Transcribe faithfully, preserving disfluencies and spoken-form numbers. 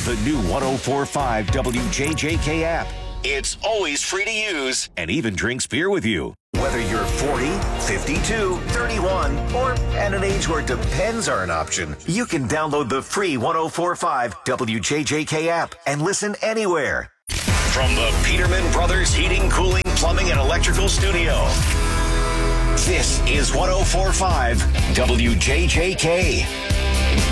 The new one oh four point five W J J K app. It's always free to use and even drinks beer with you. Whether you're forty, fifty-two, thirty-one, or at an age where depends are an option, you can download the free one oh four point five W J J K app and listen anywhere. From the Peterman Brothers Heating, Cooling, Plumbing, and Electrical Studio, this is one oh four point five W J J K.